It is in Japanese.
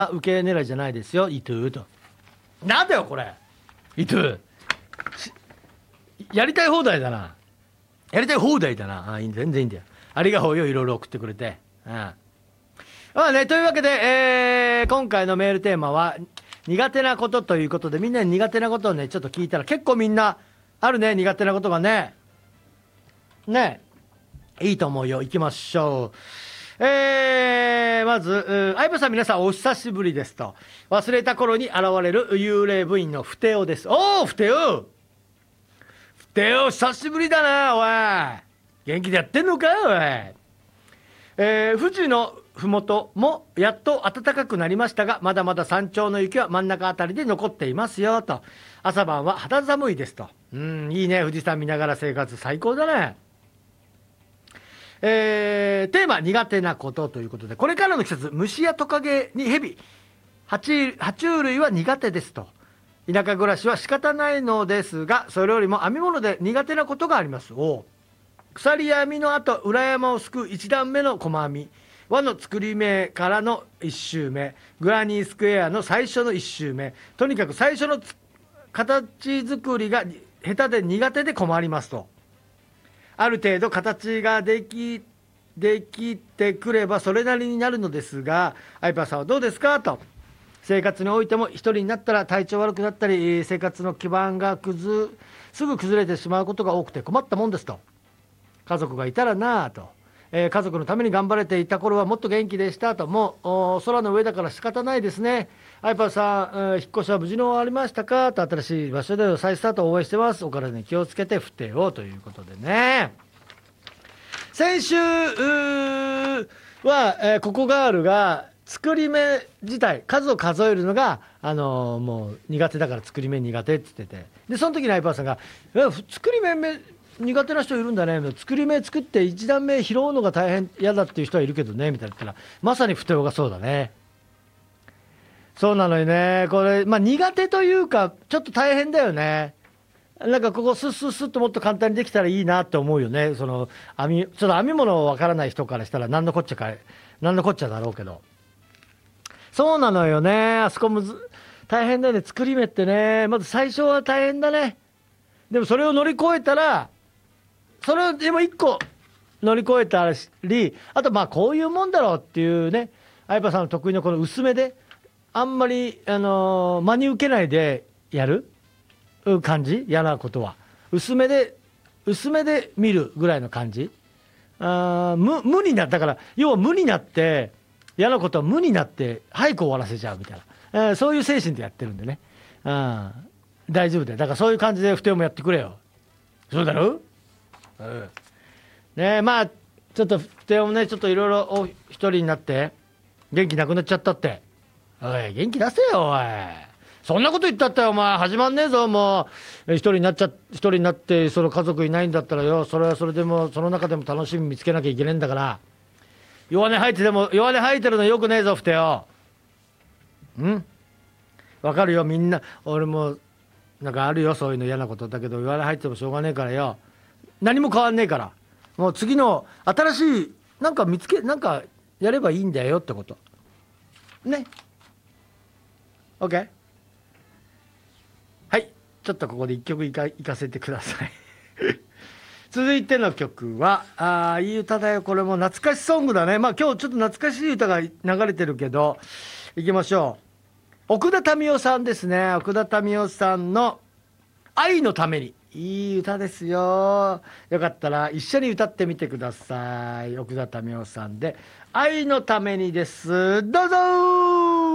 受け狙いじゃないですよ、イトゥーと。なんだよこれ、イトゥー。やりたい放題だな。やりたい放題だな。全然いいんだよ。ありがとうよ、いろいろ送ってくれて。というわけで、今回のメールテーマは苦手なことということで、みんなに苦手なことをねちょっと聞いたら、結構みんなあるね、苦手なことがね。いいと思うよ。行きましょう。まず相葉さん、皆さんお久しぶりですと。忘れた頃に現れる幽霊部員のふておです。おお、ふてお、ふてお久しぶりだな。おい、元気でやってんのかおい。富士のふもともやっと暖かくなりましたが、まだまだ山頂の雪は真ん中あたりで残っていますよと。朝晩は肌寒いですと。いいね、富士山見ながら生活最高だね。テーマ苦手なことということで、これからの季節、虫やトカゲにヘビ、爬虫類は苦手ですと。田舎暮らしは仕方ないのですが、それよりも編み物で苦手なことがあります。鎖編みの後、裏山をすくう1段目の細編み、輪の作り目からの1周目、グラニースクエアの最初の1周目、とにかく最初の形作りが下手で苦手で困りますと。ある程度形ができてくればそれなりになるのですが、アイパーさんはどうですかと。生活においても一人になったら体調悪くなったり、生活の基盤がすぐ崩れてしまうことが多くて困ったもんですと。家族がいたらなぁと、家族のために頑張れていた頃はもっと元気でしたと。もう空の上だから仕方ないですね。アイパーさん、引っ越しは無事に終わりましたかと。新しい場所での再スタートを応援してます。お体に気をつけて振ってよということでね。先週は、ココガールが作り目自体数を数えるのがもう苦手だから作り目苦手って言ってて、でその時にアイパーさんが作り目苦手な人いるんだね、作り目作って1段目拾うのが大変嫌だっていう人はいるけどねみたいな言ったら、まさに不調がそうだね。そうなのよね。これ苦手というかちょっと大変だよね。なんかここスッスッスッともっと簡単にできたらいいなって思うよね。ちょっと編み物わからない人からしたら何のこっちゃだろうけど、そうなのよね。あそこ大変だよね、作り目ってね。まず最初は大変だね。でもそれを乗り越えたら、それをでも一個乗り越えたり、あとこういうもんだろうっていうね、相葉さんの得意のこの薄めであんまり真に受けないでやる感じ、嫌なことは薄めで見るぐらいの感じ。無になだから、要は無になって嫌なことは無になって早く終わらせちゃうみたいな、そういう精神でやってるんでね。大丈夫だよ。だからそういう感じで不定もやってくれよ。そうだろ。ね、ちょっと不定もね、ちょっといろいろ一人になって元気なくなっちゃったって。おい、元気出せよおい。そんなこと言ったってお前始まんねえぞ。もう一人になってその家族いないんだったらよ、それはそれでもその中でも楽しみ見つけなきゃいけねえんだから。弱音吐いてるのよくねえぞふてよ。わかるよ、みんな。俺もなんかあるよ、そういうの嫌なことだけど、弱音吐いてもしょうがねえからよ。何も変わんねえから、もう次の新しいなんかなんかやればいいんだよってことね。 OK。 はい、ちょっとここで一曲いかせてください続いての曲はいい歌だよ。これも懐かしソングだね。今日ちょっと懐かしい歌が流れてるけど、いきましょう。奥田民生さんですね。奥田民生さんの愛のために。いい歌ですよ。よかったら一緒に歌ってみてください。奥田民生さんで愛のためにです。どうぞ。